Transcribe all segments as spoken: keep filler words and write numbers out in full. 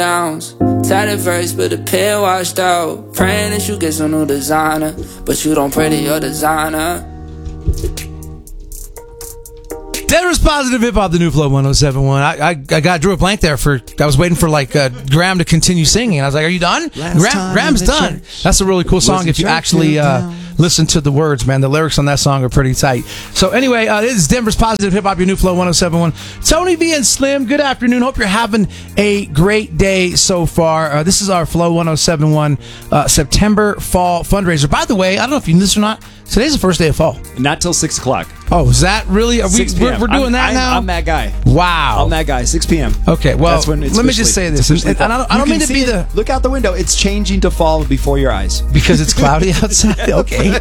downs. Tatted verse, but the pen washed out. Praying that you get some new designer, but you don't pray to your designer. Denver's Positive Hip Hop, the new Flow one oh seven point one. I, I I got drew a blank there for. I was waiting for like uh, Graham to continue singing. I was like, "Are you done?" Last Graham, Graham's done. church. That's a really cool song. If you actually uh, listen to the words, man, the lyrics on that song are pretty tight. So anyway, uh, this is Denver's Positive Hip Hop, your new Flow one oh seven point one. Tony V and Slim, good afternoon. Hope you're having a great day so far. Uh, this is our Flow one oh seven point one uh, September Fall fundraiser. By the way, I don't know if you knew this or not. Today's the first day of fall. Not till six o'clock. Oh, is that really? Are we, six p.m. we're, we're doing I'm, that I'm, now? I'm that guy. Wow. I'm that guy. six p.m. Okay, well, That's when it's let me just say this. And, and I don't, I don't mean to be the... Look out the window. It's changing to fall before your eyes. Because it's cloudy outside? Okay.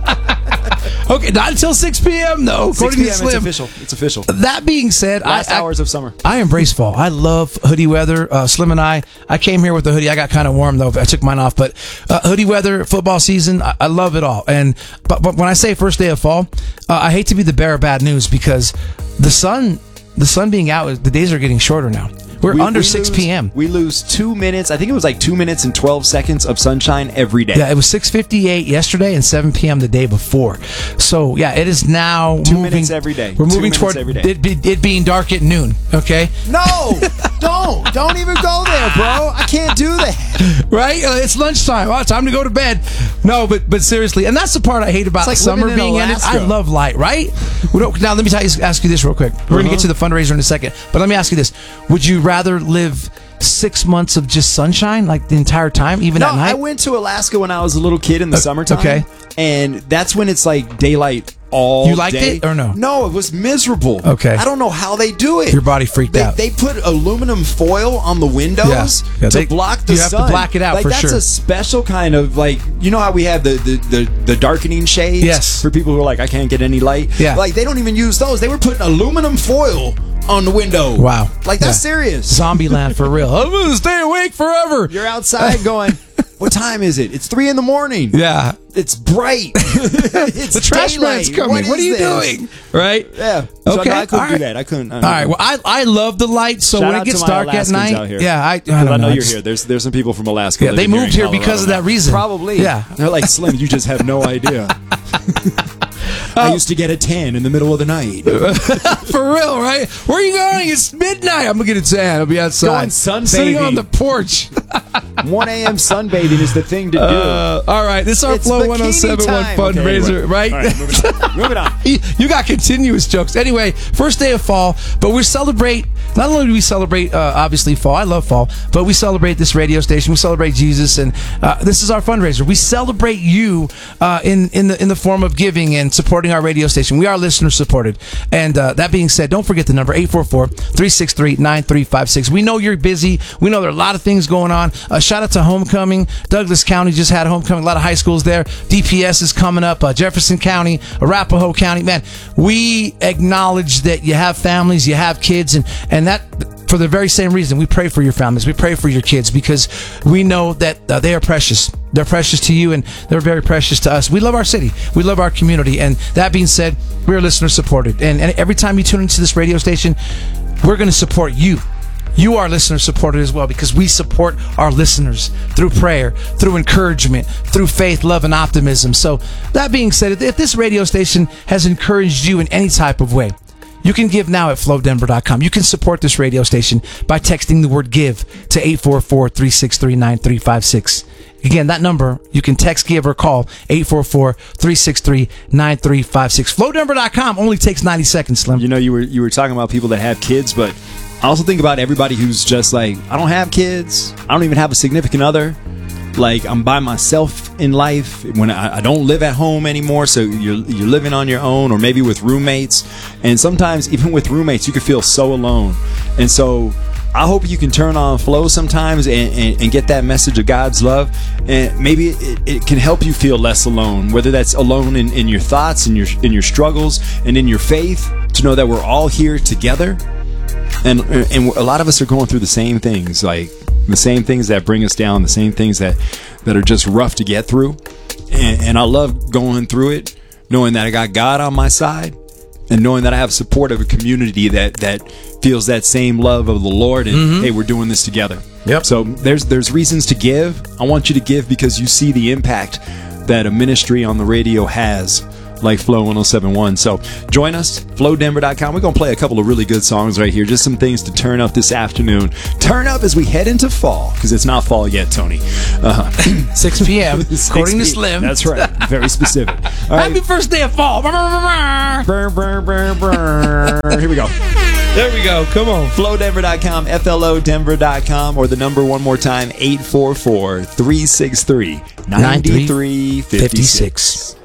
Okay, not until six p.m. though, according to Slim. It's official. It's official. That being said, Last I, hours I, of summer. I embrace fall. I love hoodie weather. Uh, Slim and I, I came here with a hoodie. I got kind of warm though. I took mine off, but uh, hoodie weather, football season, I, I love it all. And but, but when I say first day of fall, uh, I hate to be the bearer of bad news because the sun, the sun being out, the days are getting shorter now. We're We- under we six lose- p.m. We lose two minutes. I think it was like two minutes and twelve seconds of sunshine every day. Yeah, it was six fifty-eight yesterday and seven p.m. the day before. So, yeah, it is now Two moving, minutes every day. We're Two moving minutes toward every day. It, be, it being dark at noon, okay? No, don't. Don't even go there, bro. I can't do that. Right? Uh, it's lunchtime. Oh, time to go to bed. No, but but seriously, and that's the part I hate about It's like summer living in being ended. Alaska. I love light, right? We don't, now, let me tell you, ask you this real quick. We're going to get to the fundraiser in a second, but let me ask you this. Would you rather live six months of just sunshine, like the entire time, even No, at night? I went to Alaska when I was a little kid in the Uh, summertime. okay. And that's when it's like daylight all You liked day. it or no? No, it was miserable. Okay. I don't know how they do it. Your body freaked they, out. They put aluminum foil on the windows Yeah. Yeah, to they- block the you have to sun. black it out like, for that's sure. a special kind of like, you know how we have the, the, the, the darkening shades? Yes. For people who are like, I can't get any light. Yeah. Like, they don't even use those. They were putting aluminum foil on the window. Wow. Like, that's Yeah. serious. Zombieland for real. I'm going to stay awake forever. You're outside going, what time is it? It's three in the morning. Yeah. It's bright. it's The trash man's daylight. coming. What, is are you this? doing? Right? Yeah. So Okay. no, I couldn't All do right. that. I couldn't. I All right. Well, I I love the light. So Shout when out it gets to my dark at Alaskans night, out here. yeah, I, I, don't I know know. you're Just- here. There's there's some people from Alaska. Yeah, they living moved here in because of Colorado that reason. Probably. Yeah. They're like, Slim, you just have no idea. I used to get a tan in the middle of the night. For real, right? Where are you going? It's midnight. I'm gonna get a tan. I'll be outside, Going sunbathing. sitting on the porch. one a.m. sunbathing is the thing to do. Uh, all right, this is our It's Flow bikini one oh seven point one time. Okay, fundraiser, anyway. right? All right, moving on. Moving on. You you got continuous jokes. Anyway, first day of fall, but we celebrate, not only do we celebrate, uh, obviously, fall. I love fall, but we celebrate this radio station. We celebrate Jesus, and uh, this is our fundraiser. We celebrate you uh, in, in, the, in the form of giving and supporting our radio station. We are listener supported. And uh, that being said, don't forget the number, eight four four, three six three, nine three five six. We know you're busy. We know there are a lot of things going on. Uh, shout out to Homecoming. Douglas County just had Homecoming. A lot of high schools there. D P S is coming up. Uh, Jefferson County, Arapahoe County. Man, we acknowledge that you have families, you have kids, and, and that... for the very same reason, we pray for your families. We pray for your kids because we know that uh, they are precious. They're precious to you and they're very precious to us. We love our city. We love our community. And that being said, we're listener supported. And, and every time you tune into this radio station, we're going to support you. You are listener supported as well because we support our listeners through prayer, through encouragement, through faith, love, and optimism. So that being said, if this radio station has encouraged you in any type of way, you can give now at flow denver dot com. You can support this radio station by texting the word give to eight four four, three six three, nine three five six. Again, that number, you can text, give, or call eight four four, three six three, nine three five six. flow denver dot com only takes ninety seconds, Slim. You know, you were you were talking about people that have kids, but I also think about everybody who's just like, I don't have kids. I don't even have a significant other. Like, I'm by myself in life when I, I don't live at home anymore. So you're you're living on your own, or maybe with roommates. And sometimes even with roommates, you can feel so alone. And so I hope you can turn on Flow sometimes and, and, and get that message of God's love. And maybe it, it can help you feel less alone, whether that's alone in, in your thoughts, in your in your struggles, and in your faith, to know that we're all here together. And and a lot of us are going through the same things, like the same things that bring us down, the same things that, that are just rough to get through. And, and I love going through it, knowing that I got God on my side, and knowing that I have support of a community that, that feels that same love of the Lord. And, mm-hmm. hey, we're doing this together. Yep. So there's there's reasons to give. I want you to give because you see the impact that a ministry on the radio has, like Flow one oh seven point one. So join us, flow denver dot com. We're going to play a couple of really good songs right here. Just some things to turn up this afternoon. Turn up as we head into fall, because it's not fall yet, Tony. Uh-huh. six p.m. according to Slim. That's right. Very specific. All right. Happy first day of fall. Brr, brr, brr, brr. Here we go. There we go. Come on. flow denver dot com, F L O denver dot com, or the number one more time, eight four four, three six three, nine three five six.